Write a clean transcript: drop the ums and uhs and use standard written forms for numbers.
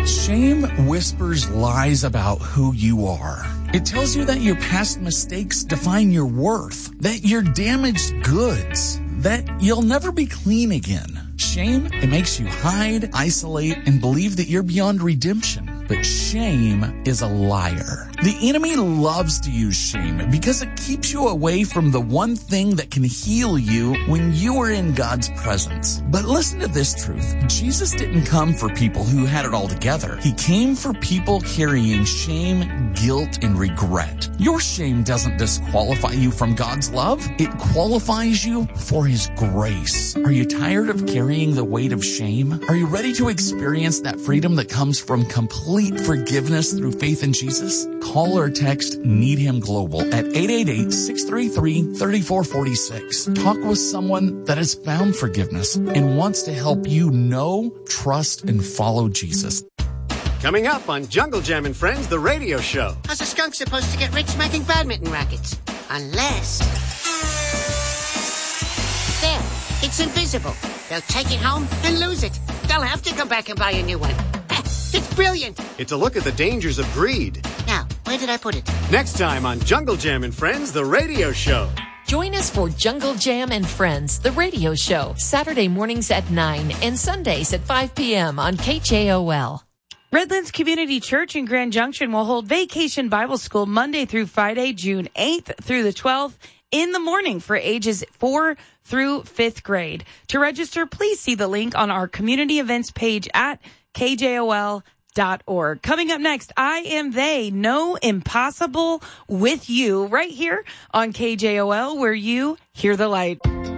Shame whispers lies about who you are. It tells you that your past mistakes define your worth, that you're damaged goods, that you'll never be clean again. Shame, it makes you hide, isolate, and believe that you're beyond redemption. But shame is a liar. The enemy loves to use shame because it keeps you away from the one thing that can heal you when you are in God's presence. But listen to this truth. Jesus didn't come for people who had it all together. He came for people carrying shame, guilt, and regret. Your shame doesn't disqualify you from God's love. It qualifies you for His grace. Are you tired of carrying the weight of shame? Are you ready to experience that freedom that comes from complete forgiveness through faith in Jesus? Call or text Need Him Global at 888-633-3446. Talk with someone that has found forgiveness and wants to help you know, trust, and follow Jesus. Coming up on Jungle Jam and Friends, the radio show. How's a skunk supposed to get rich making badminton rackets? Unless... There, it's invisible. They'll take it home and lose it. They'll have to come back and buy a new one. It's brilliant. It's a look at the dangers of greed. Now, where did I put it? Next time on Jungle Jam and Friends, the radio show. Join us for Jungle Jam and Friends, the radio show, Saturday mornings at 9 and Sundays at 5 p.m. on KJOL. Redlands Community Church in Grand Junction will hold Vacation Bible School Monday through Friday, June 8th through the 12th in the morning for ages 4 through 5th grade. To register, please see the link on our community events page at KJOL.org. Coming up next, I Am They, No Impossible with You, right here on KJOL, where you hear the light.